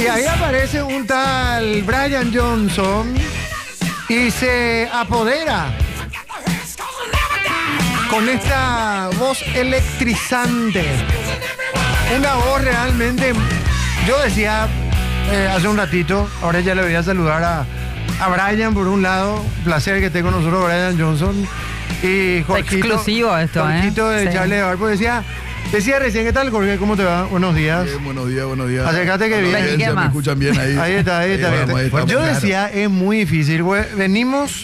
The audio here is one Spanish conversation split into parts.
Y ahí aparece un tal Brian Johnson y se apodera con esta voz electrizante. Una voz realmente... Yo decía hace un ratito, ahora ya le voy a saludar a Brian por un lado. Un placer que esté con nosotros Brian Johnson. Y Jorgito, exclusivo esto, Jorgito de sí. Charlie de Bar. Pues decía recién, ¿qué tal, Jorge? ¿Cómo te va? Buenos días. Bien, buenos días. Acércate que bien. ¿Qué Se más? me escuchan bien ahí. Ahí está. Yo decía, es muy difícil. Venimos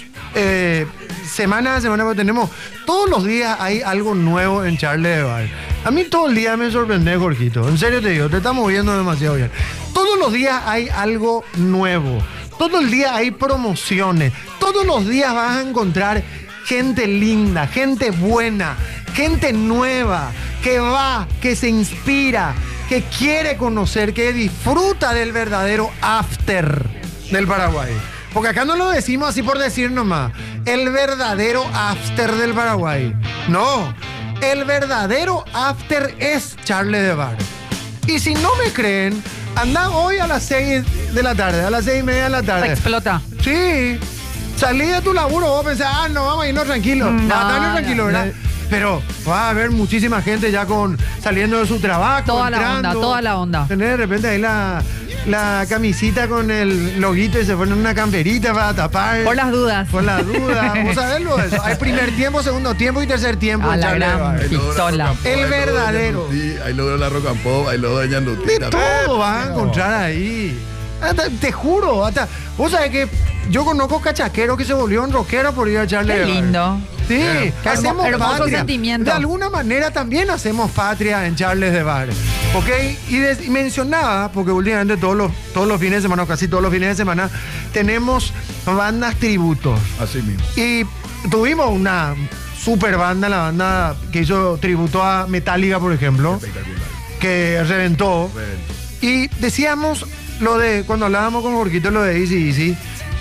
semana a semana, porque tenemos todos los días hay algo nuevo en Charlie de Bar. A mí todo el día me sorprende, Jorgito. En serio te digo, te estamos viendo demasiado bien. Todos los días hay algo nuevo. Todo el día hay promociones. Todos los días vas a encontrar gente linda, gente buena, gente nueva, que va, que se inspira, que quiere conocer, que disfruta del verdadero after del Paraguay. Porque acá no lo decimos así por decir nomás. El verdadero after del Paraguay. No, el verdadero after es Charlie de Bar. Y si no me creen, anda hoy a las 6 de la tarde, a las 6:30 de la tarde. Explota. Sí. Salí de tu laburo, vos pensás, no, vamos a irnos tranquilos. Tranquilo, ¿verdad? Pero va a haber muchísima gente ya saliendo de su trabajo. Toda la onda. Tener de repente ahí la camisita con el loguito y se ponen una camperita para tapar. Por las dudas. Vamos a verlo eso. Hay primer tiempo, segundo tiempo y tercer tiempo. A la gran El pistola. verdadero. Ahí logro la Rock and Pop, ahí logro Doña Nutri. De todo vas a encontrar ahí. Te juro, vos sabés que yo conozco cachaqueros que se volvieron rockeros por ir a Charlie Qué de Bar. lindo. Sí, que hacemos hermoso patria. sentimiento. De alguna manera también hacemos patria en Charles de Bar. ¿Ok? Y mencionaba, porque últimamente todos los fines de semana, o casi todos los fines de semana, tenemos bandas tributos. Así mismo. Y tuvimos una super banda, la banda que hizo tributo a Metallica, por ejemplo, Espectacular. que reventó. Y decíamos lo de, cuando hablábamos con Jorgito, lo de AC/DC,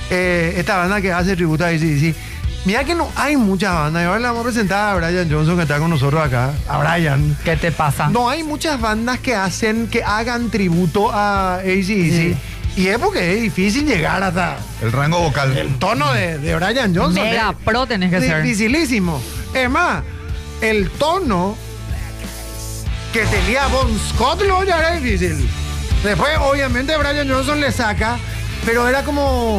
esta banda que hace tributo a AC/DC. Mira que no hay muchas bandas. Y ahora le vamos a presentar a Brian Johnson, que está con nosotros acá. A Brian. ¿Qué te pasa? No hay muchas bandas que hagan tributo a AC/DC. Sí. Y es porque es difícil llegar hasta El rango vocal. el tono de Brian Johnson. Mega pro tenés que ser. Dificilísimo. Es más, el tono que tenía Bon Scott luego ya era difícil. Después, obviamente, Brian Johnson le saca, pero era como...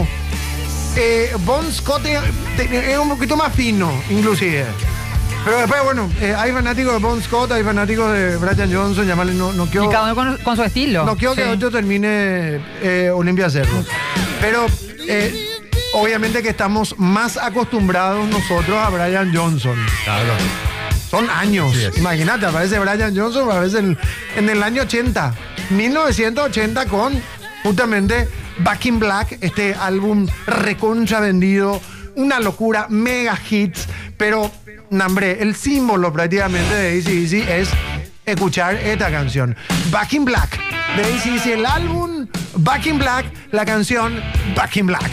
Bon Scott es un poquito más fino, inclusive. Pero después, bueno, hay fanáticos de Bon Scott, hay fanáticos de Brian Johnson, llamarle, no quiero... Y cada uno con su estilo. No quiero que Sí. otro termine Olimpia Cerro. Pero obviamente que estamos más acostumbrados nosotros a Brian Johnson. Claro. Son años. Sí, es. Imagínate, aparece Brian Johnson, aparece en el año 80. 1980 con justamente Back in Black, este álbum recontra vendido, una locura, mega hits, pero, hombre, el símbolo prácticamente de AC/DC es escuchar esta canción. Back in Black, de AC/DC, el álbum Back in Black, la canción Back in Black.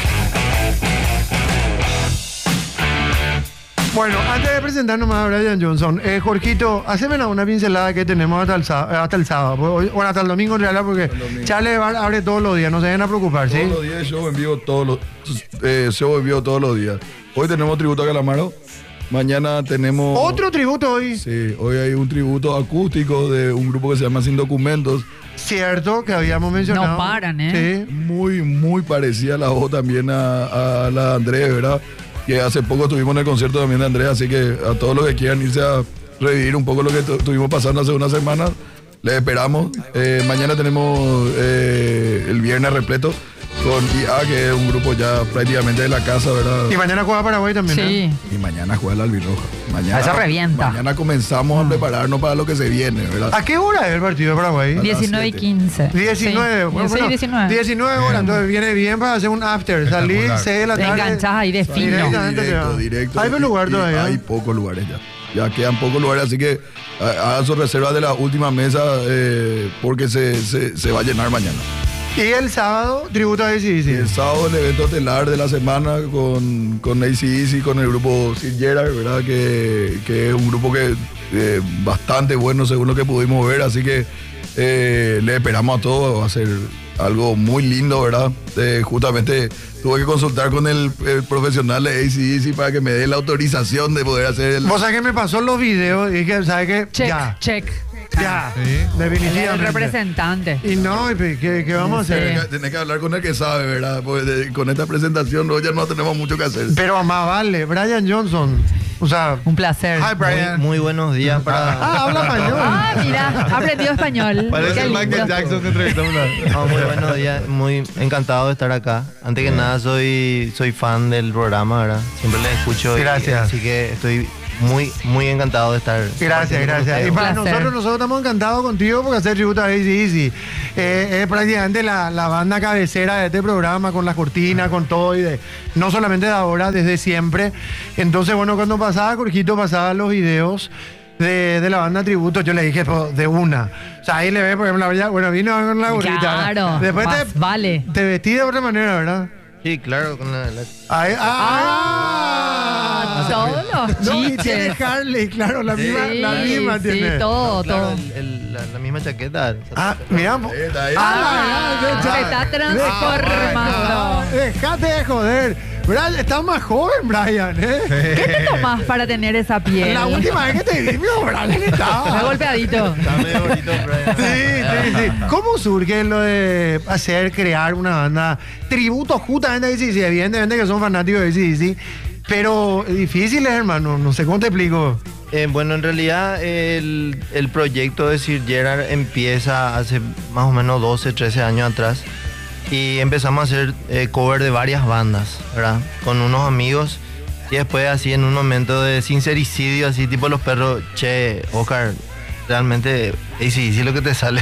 Bueno, antes de presentarnos más a Brian Johnson, Jorgito, haceme una pincelada que tenemos hasta el sábado. Bueno, hasta el domingo en realidad, porque Charlie Bar abre todos los días, no se vayan a preocupar, ¿sí? Todos los días show en vivo, show en vivo todos los días. Hoy tenemos tributo a Calamaro. Mañana tenemos... Otro tributo hoy. Sí, hoy hay un tributo acústico de un grupo que se llama Sin Documentos. Cierto, que habíamos mencionado. No paran, ¿eh? Sí. Muy, muy parecida la voz también a la de Andrés, ¿verdad? Que hace poco estuvimos en el concierto también de Andrés, así que a todos los que quieran irse a revivir un poco lo que estuvimos pasando hace unas semanas, les esperamos. Mañana tenemos el viernes repleto con IA, que es un grupo ya prácticamente de la casa, ¿verdad? Y mañana juega Paraguay también, Sí. Y mañana juega el Albirroja. Mañana, Eso revienta. Mañana comenzamos a prepararnos para lo que se viene, ¿verdad? ¿A qué hora es el partido de Paraguay? 19 y 15. 19. Sí. Bueno, Sí, 19. 19 horas, entonces viene bien para hacer un after. Salir Espectacular. 6 de la Te tarde. enganchás ahí de fino. Directamente te va. Directo. Hay lugar todavía. Hay pocos lugares ya. Ya quedan pocos lugares, así que hagan sus reservas de la última mesa porque se va a llenar mañana. Y el sábado, tributo a Y el AC/DC. sábado el evento estelar de la semana con AC/DC, con el grupo Sid Gerard, ¿verdad? Que es un grupo que bastante bueno según lo que pudimos ver, así que Le esperamos a todos, va a ser algo muy lindo, ¿verdad? Justamente tuve que consultar con el profesional de AC/DC para que me dé la autorización de poder hacer el... Vos sabés que me pasó los videos y que, ¿sabes qué? Check, Ya, check. ya, Sí. definitivamente. El representante. Y no, ¿qué vamos a hacer? Sí. Tenés que hablar con el que sabe, ¿verdad? Porque con esta presentación ya no tenemos mucho que hacer. Pero más vale, Brian Johnson. O sea, Un placer. hi Brian. Muy buenos días para... Habla español. Ah, mira, ha aprendido español. Parece Qué el Michael lindo. Jackson que entrevistamos la... No, muy buenos días, muy encantado de estar acá. Antes que nada soy fan del programa, ¿verdad? Siempre les escucho. Gracias. Así que estoy muy encantado de estar. Gracias, gracias. Y para Un placer. nosotros estamos encantados contigo porque hacer tributo a AC/DC es prácticamente la banda cabecera de este programa, con las cortinas, con todo, y no solamente de ahora, desde siempre. Entonces, bueno, cuando pasaba Jorgito, pasaba los videos de la banda tributo, yo le dije pues, de una. O sea, ahí le ve, por ejemplo, bueno, vino con la gorrita. Claro, Después más vale. te vestí de otra manera, ¿verdad? Sí, claro, con la... Ahí, Todos los No, y tiene chistes. Harley, claro, la misma sí, tiene. todo, Claro, todo. la misma chaqueta. Ah, mira. Ahí. Se está transformando. Dejate de joder. Brian, está más joven, Brian, ¿eh? ¿Qué te tomás para tener esa piel? La última vez que te vi, Brian Está estaba. golpeadito. Está medio bonito, Brian. Sí. ¿Cómo surge lo de crear una banda tributo justamente a AC/DC? Evidentemente que son fanáticos de AC/DC, pero difíciles, hermano. No sé cómo te explico. Bueno, en realidad el proyecto de Sir Gerard empieza hace más o menos 12, 13 años atrás. Y empezamos a hacer cover de varias bandas, ¿verdad? Con unos amigos. Y después así en un momento de sincericidio, así tipo los perros, che, Oscar, realmente, sí, lo que te sale.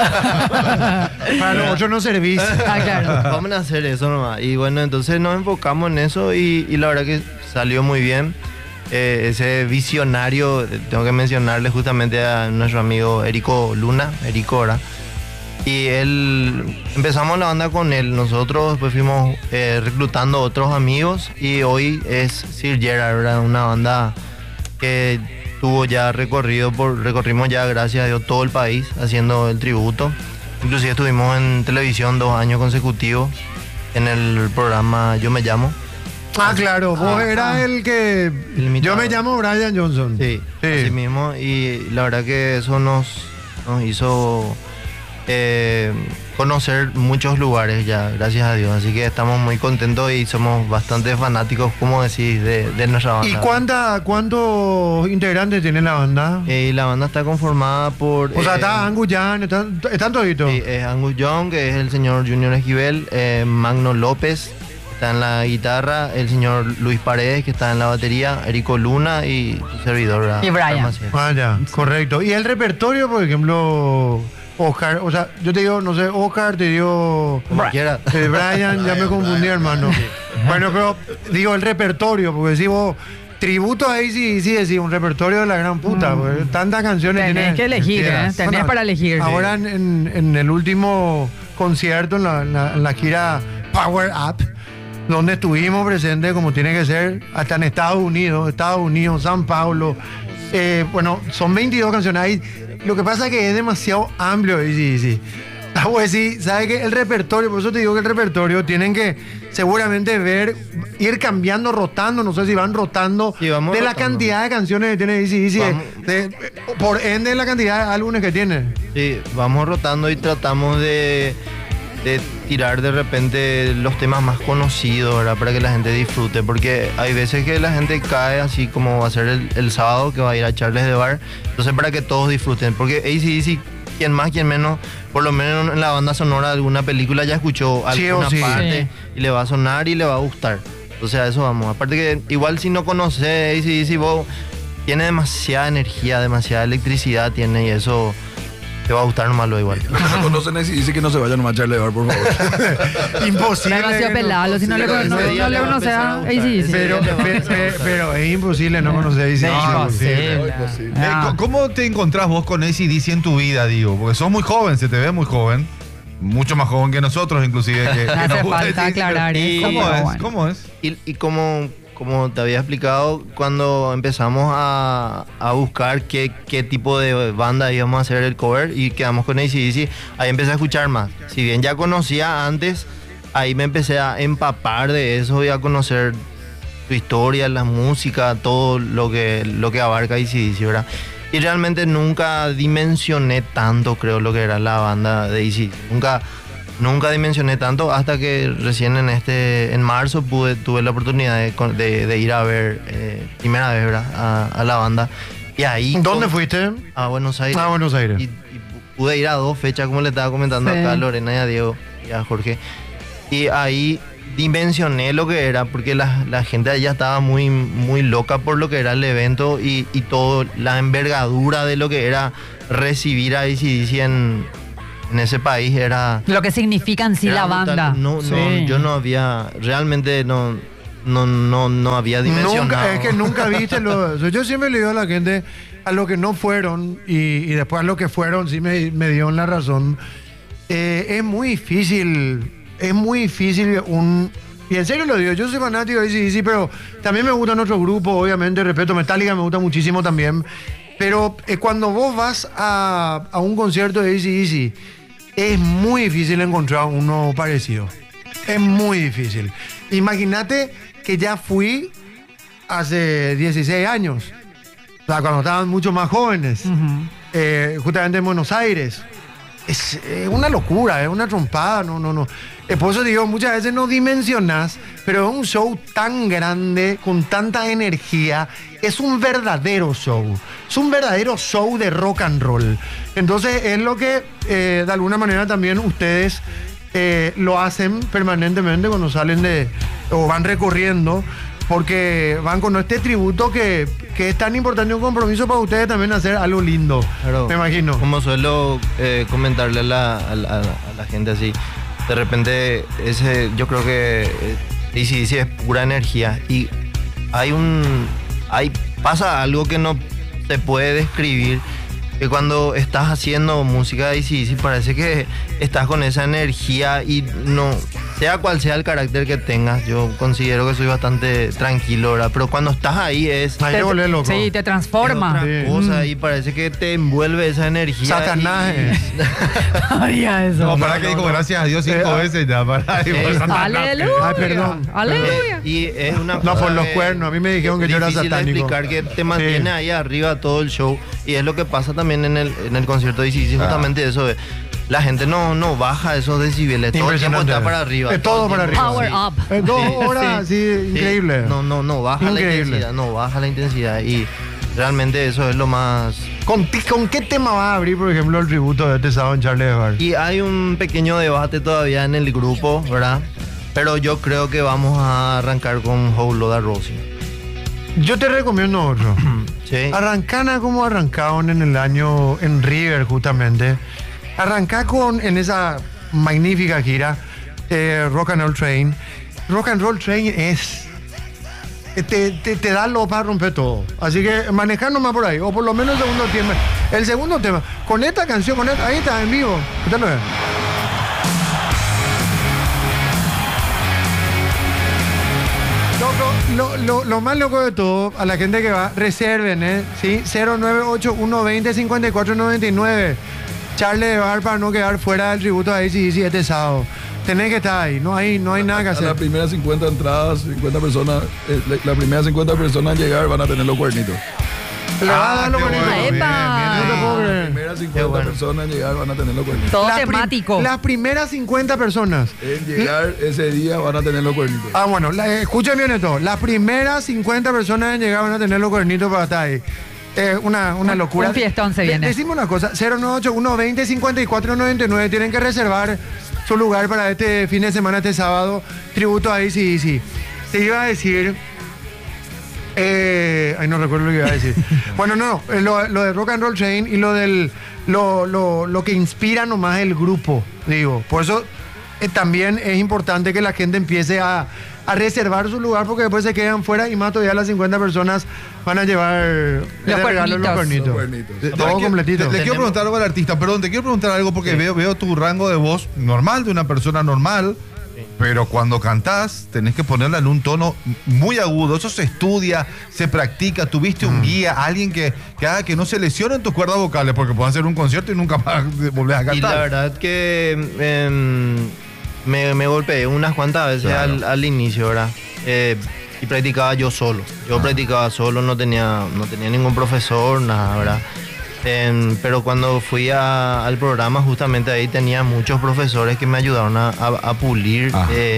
Para los otros no servís. Ah, claro. Vamos a hacer eso nomás. Y bueno, entonces nos enfocamos en eso y la verdad que salió muy bien. Ese visionario, tengo que mencionarle justamente a nuestro amigo Erico Luna, ¿verdad? Y él, empezamos la banda con él, nosotros pues fuimos reclutando otros amigos y hoy es Sir Gerard, ¿verdad? Una banda que tuvo ya recorrimos ya gracias a Dios todo el país haciendo el tributo. Inclusive estuvimos en televisión 2 años consecutivos en el programa Yo Me Llamo. Ah, claro, vos eras el que... El imitador. Yo me llamo Brian Johnson. Sí, así mismo. Y la verdad que eso nos hizo conocer muchos lugares ya, gracias a Dios. Así que estamos muy contentos y somos bastante fanáticos, como decís, de nuestra banda. ¿Y cuántos integrantes tiene la banda? Y la banda está conformada por... O sea, está Angus Young, están toditos. Sí, es Angus Young, que es el señor Junior Esquivel, Magno López, que está en la guitarra, el señor Luis Paredes, que está en la batería, Erico Luna y tu servidor, ¿verdad? Y Brian. Maciel. Ah, ya, correcto. ¿Y el repertorio, por ejemplo, Oscar? O sea, yo te digo, no sé, Oscar, te digo... Como quiera. Brian, ya me confundí, hermano. Bueno, pero digo el repertorio, porque si vos... Tributo ahí sí, decís, un repertorio de la gran puta, porque tantas canciones Tenés tiene. que elegir, ¿eh? Tenés para elegir. Ahora en el último concierto, en la gira Power Up, donde estuvimos presentes como tiene que ser, hasta en Estados Unidos, San Paulo. Bueno, son 22 canciones ahí. Lo que pasa es que es demasiado amplio, sí. Pues sí, ¿sabes qué? El repertorio, por eso te digo que el repertorio tienen que seguramente ir cambiando, rotando, no sé si van rotando Sí, vamos de la rotando. cantidad de canciones que tiene AC/DC, Vamos. por ende la cantidad de álbumes que tiene. Sí, vamos rotando y tratamos de tirar de repente los temas más conocidos, ¿verdad? Para que la gente disfrute, porque hay veces que la gente cae así como va a ser el sábado, que va a ir a Charles de Bar, entonces para que todos disfruten, porque AC/DC, quien más, quien menos, por lo menos en la banda sonora de alguna película ya escuchó Sí o alguna sí. parte y le va a sonar y le va a gustar. O sea, eso vamos. Aparte que igual si no conoces AC/DC, vos tiene demasiada energía, demasiada electricidad tiene y eso te va a gustar nomás lo igual. Los que no conocen y dice que no se vayan a echarle bar, por favor. Imposible. Demasiado que no- pelado, si no le ese día le va a conoces empezar a a gustar. AC/DC. Pero es imposible no conocer AC/DC. Imposible. Ah. ¿Cómo te encontrás vos con AC/DC en tu vida, digo? Porque sos muy joven, se te ve muy joven. Mucho más joven que nosotros, inclusive. Que No hace nos gusta falta AC/DC, aclarar pero eso, ¿Cómo pero es? bueno. ¿Cómo es? Y como como te había explicado, cuando empezamos a buscar qué tipo de banda íbamos a hacer el cover y quedamos con AC/DC, ahí empecé a escuchar más. Si bien ya conocía antes, ahí me empecé a empapar de eso y a conocer su historia, la música, todo lo que abarca AC/DC, ¿verdad? Y realmente nunca dimensioné tanto, creo, lo que era la banda de AC/DC. Nunca dimensioné tanto hasta que recién en marzo tuve la oportunidad de ir a ver primera vez, ¿verdad? A la banda. Y ahí... ¿Dónde fuiste? A Buenos Aires. A Buenos Aires. Y pude ir a 2 fechas, como le estaba comentando acá a Lorena y a Diego y a Jorge. Y ahí dimensioné lo que era, porque la gente allá estaba muy, muy loca por lo que era el evento y todo, la envergadura de lo que era recibir a AC/DC en ese país era... Lo que significa en sí la banda. Yo no había, realmente no había dimensionado. Es que nunca viste yo siempre le digo a la gente, a lo que no fueron y después a lo que fueron, sí me dieron la razón. Es muy difícil y en serio lo digo, yo soy fanático de AC/DC, pero también me gusta otro grupo, obviamente, respeto, Metallica me gusta muchísimo también, pero cuando vos vas a un concierto de AC/DC, es muy difícil encontrar uno parecido. Es muy difícil. Imagínate que ya fui hace 16 años, o sea, cuando estaban mucho más jóvenes, justamente en Buenos Aires. Es una locura, es una trompada, no. Por eso digo, muchas veces no dimensionás, pero es un show tan grande, con tanta energía, es un verdadero show. Es un verdadero show de rock and roll. Entonces es lo que de alguna manera también ustedes lo hacen permanentemente cuando salen o van recorriendo, porque van con este tributo que es tan importante, un compromiso para ustedes también hacer algo lindo, claro, me imagino. Como suelo comentarle a la gente así, de repente yo creo que AC/DC es pura energía y pasa algo que no se puede describir, que cuando estás haciendo música de AC/DC parece que estás con esa energía y no, sea cual sea el carácter que tengas, yo considero que soy bastante tranquilo, ¿verdad? Pero cuando estás ahí te vuelve loco. Sí, te transforma. Es otra cosa y parece que te envuelve esa energía. Satanás. Oiga, eso. No, para que dijo gracias a Dios 5 veces ya, para. Aleluya. Ay, perdón. Aleluya. Y es una No, por los cuernos. A mí me dijeron que yo era satánico. Explicar que te mantiene ahí arriba todo el show. Y es lo que pasa también en el concierto de AC/DC. Justamente eso es. La gente no baja esos decibeles. Todo el tiempo está para arriba. Todo para arriba. Power up. 2 horas, sí, increíble. No baja la intensidad. No baja la intensidad. Y realmente eso es lo más... ¿Con qué tema va a abrir, por ejemplo, el tributo de este sábado en Charles de Gaulle? Y hay un pequeño debate todavía en el grupo, ¿verdad? Pero yo creo que vamos a arrancar con How Loda Rosie. Yo te recomiendo otro. Sí. Arrancana como arrancaron en el año en River, justamente. Arrancá en esa magnífica gira Rock and Roll Train. Rock and Roll Train es... Te da lo para romper todo. Así que manejar nomás por ahí. O por lo menos el segundo tema. El segundo tema. Con esta canción, ahí está, en vivo. Escúchalo. Lo más loco de todo, a la gente que va, reserven, ¿sí? 098-120-5499. Charles de Bar para no quedar fuera del tributo a AC/DC este sábado. Tenés que estar ahí, no hay nada que hacer. Las primeras 50 entradas, 50 personas, las primeras 50 personas en llegar van a tener los cuernitos. Le va a dar los cuernitos. ¡Epa! No te puedo Las creer. primeras 50 personas en llegar van a tener los cuernitos. Todo temático. Las primeras 50 personas. En llegar ese día van a tener los cuernitos. Bueno, escuchen bien esto. Las primeras 50 personas en llegar van a tener los cuernitos para estar ahí. Una locura. Un fiestón se viene. Decimos una cosa, 098-120-5499. Tienen que reservar su lugar para este fin de semana, este sábado. Tributo a AC/DC. Te iba a decir... no recuerdo lo que iba a decir. Bueno, lo de Rock and Roll Train y lo que inspira nomás el grupo, digo. Por eso también es importante que la gente empiece a reservar su lugar, porque después se quedan fuera y más todavía las 50 personas van a llevar los cuernitos. Todo completito. Le quiero preguntar algo al artista, perdón, te quiero preguntar algo porque veo tu rango de voz normal, de una persona normal, Pero cuando cantás, tenés que ponerla en un tono muy agudo. Eso se estudia, se practica. Tuviste un guía, alguien que haga que no se lesionen tus cuerdas vocales, porque puedes hacer un concierto y nunca más volver a cantar. Y la verdad que me golpeé unas cuantas veces al inicio, ¿verdad? Y practicaba yo solo. Yo practicaba solo, no tenía ningún profesor, nada, ¿verdad? Pero cuando fui al programa, justamente ahí tenía muchos profesores que me ayudaron a pulir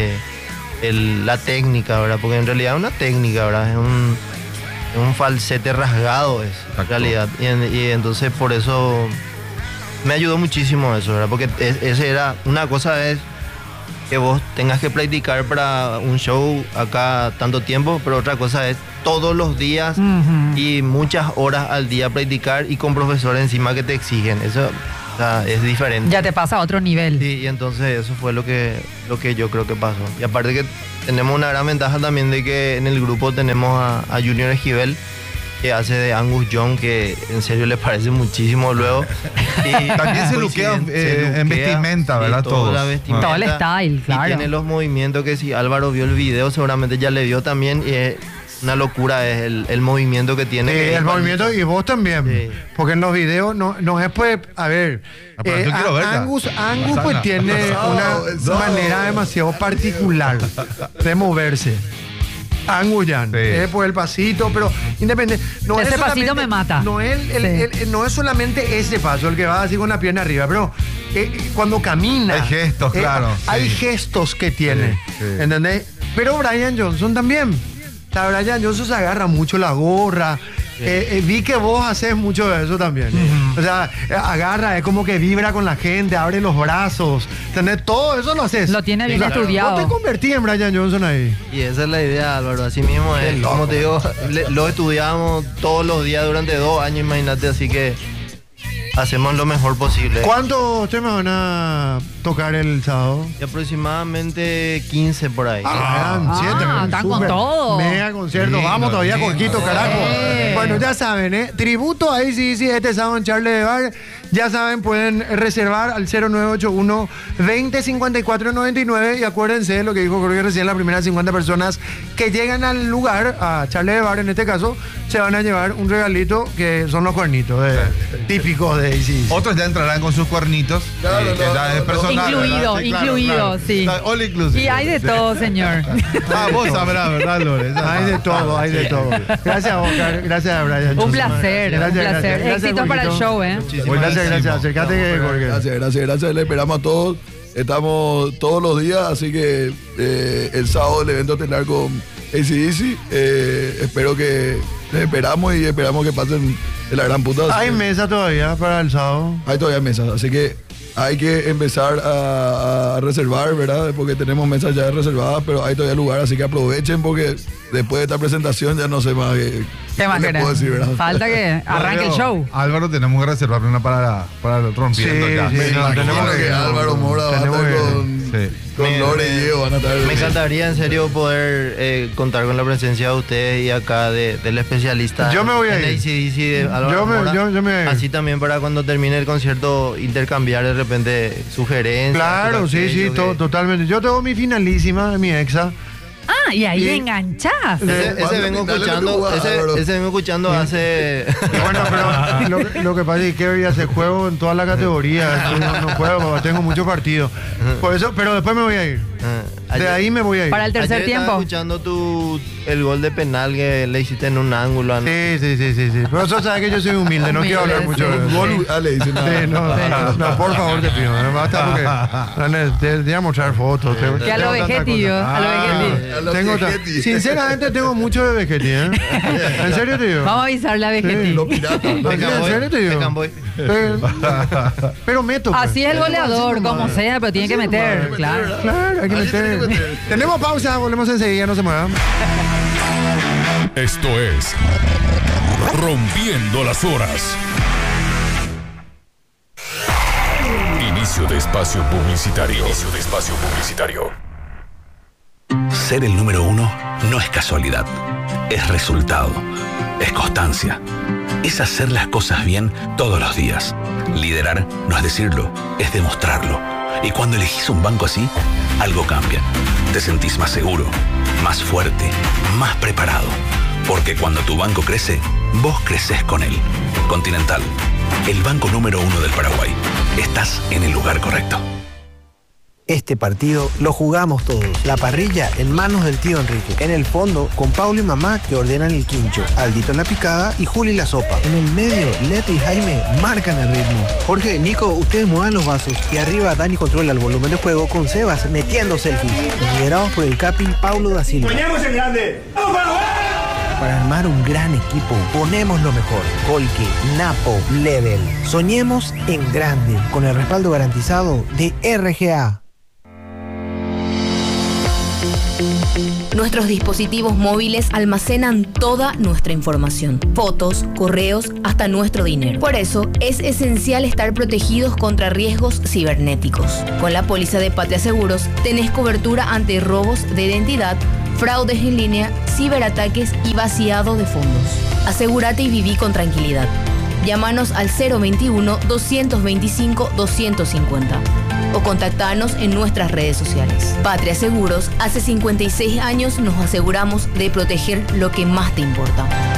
la técnica, ¿verdad? Porque en realidad es una técnica, ¿verdad? Es un falsete rasgado, en realidad. Y entonces por eso me ayudó muchísimo eso, ¿verdad? Porque ese era una cosa es que vos tengas que practicar para un show acá tanto tiempo, pero otra cosa es todos los días y muchas horas al día practicar y con profesores encima que te exigen. Eso, o sea, es diferente. Ya te pasa a otro nivel. Sí, y entonces eso fue lo que yo creo que pasó. Y aparte que tenemos una gran ventaja también de que en el grupo tenemos a Junior Esquivel, que hace de Angus Young, que en serio le parece muchísimo luego. Y también se luquea en vestimenta, ¿verdad? Sí, toda la vestimenta. Todo el style, claro. Y tiene los movimientos que si Álvaro vio el video, seguramente ya le vio también. Y es una locura es el movimiento que tiene. El movimiento, y vos también. Sí. Porque en los videos no es pues, a ver, pero yo quiero verla. Angus pues tiene una manera demasiado particular de moverse. Angus Young, pues el pasito, pero independiente. No ese es pasito me mata. No es solamente ese paso, el que va así con la pierna arriba, pero cuando camina. Hay gestos, claro. Hay gestos que tiene, ¿entendés? Pero Brian Johnson también. O sea, Brian Johnson se agarra mucho la gorra. Vi que vos haces mucho de eso también. O sea, agarra, es como que vibra con la gente, abre los brazos. ¿Entendés? Todo eso lo haces. Lo tiene bien estudiado. Vos te convertís en Brian Johnson ahí. Y esa es la idea, Álvaro. Así mismo es. Como te digo, lo estudiamos todos los días durante 2 años, imagínate, así que hacemos lo mejor posible. ¿Cuántos temas van a tocar el sábado? Y aproximadamente 15 por ahí. Están con todo. Mega concierto. Vamos todavía cortito, carajo. Bueno, ya saben, tributo ahí sí, este sábado en Charles de Bar. Ya saben, pueden reservar al 0981 205499 y acuérdense de lo que dijo Jorge recién, las primeras 50 personas que llegan al lugar, a Charles de Bar en este caso, se van a llevar un regalito que son los cuernitos típicos de AC. Otros ya entrarán con sus cuernitos. Claro, es personal, incluido, sí. All inclusive. Y hay de todo, señor. Vos sabrás, ¿verdad, Lore? Hay de todo. Gracias, Oscar. Gracias, Brian. Un placer. Éxitos para el show, Gracias. Acércate, Jorge. Gracias. Le esperamos a todos. Estamos todos los días, así que el sábado el evento tendrá con AC/DC. Espero que les esperamos y esperamos que pasen de la gran puta. ¿Hay mesa todavía para el sábado? Hay todavía mesas, así que hay que empezar a reservar, ¿verdad? Porque tenemos mesas ya reservadas, pero hay todavía lugar, así que aprovechen porque después de esta presentación ya no sé más ¿Qué más querés? puedo decir, ¿verdad? Falta que arranque el show. Álvaro, tenemos que reservar una para el rompiendo ya. Me imagino que Álvaro Mora va a estar con Lore y Diego van a estar. Me encantaría en serio poder contar con la presencia de ustedes y acá del especialista. Yo me voy a ir. AC/DC de Álvaro Mora. Yo me voy a ir. Así también para cuando termine el concierto intercambiar de repente sugerencias. Claro, sí, totalmente. Yo tengo mi finalísima, mi exa. Y ahí enganchás. Ese vengo escuchando hace. Bueno, pero lo que pasa es que hoy hace juego en todas las categorías. No puedo, tengo muchos partidos. Por eso, pero después me voy a ir. De ahí me voy a ir. Para el tercer Ayer tiempo. Estaba escuchando el gol de penal que le hiciste en un ángulo. ¿No? Sí. Pero eso sabes que yo soy humilde, no quiero hablar mucho de eso. Gol, le dicen no, por favor te pido. Basta porque te voy a mostrar fotos. Que a lo Vegetti, yo. A lo Vegetti. Sinceramente tengo mucho de Vegetti, ¿eh? ¿En serio te digo? Vamos a avisarle a Vegetti. Los piratas. ¿En serio te digo? Pero meto. Así es el goleador, como sea, pero tiene que meter. Claro, hay que meter. Tenemos pausa, volvemos enseguida, no se muevan. Esto es Rompiendo las Horas. Inicio de espacio publicitario. Ser el número 1 no es casualidad, es resultado, es constancia, es hacer las cosas bien todos los días. Liderar no es decirlo, es demostrarlo. Y cuando elegís un banco así, algo cambia. Te sentís más seguro, más fuerte, más preparado. Porque cuando tu banco crece, vos creces con él. Continental, el banco número 1 del Paraguay. Estás en el lugar correcto. Este partido lo jugamos todos. La parrilla en manos del tío Enrique. En el fondo, con Paulo y mamá que ordenan el quincho. Aldito en la picada y Juli la sopa. En el medio, Leti y Jaime marcan el ritmo. Jorge, Nico, ustedes muevan los vasos. Y arriba, Dani controla el volumen de juego con Sebas metiendo selfies. Liderados por el capi Paulo da Silva. ¡Soñemos en grande! ¡Vamos Para armar un gran equipo, ponemos lo mejor. Colque, Napo, Level. Soñemos en grande. Con el respaldo garantizado de RGA. Nuestros dispositivos móviles almacenan toda nuestra información, fotos, correos, hasta nuestro dinero. Por eso, es esencial estar protegidos contra riesgos cibernéticos. Con la póliza de Patria Seguros, tenés cobertura ante robos de identidad, fraudes en línea, ciberataques y vaciado de fondos. Asegúrate y viví con tranquilidad. Llámanos al 021-225-250 o contactanos en nuestras redes sociales. Patria Seguros, hace 56 años nos aseguramos de proteger lo que más te importa.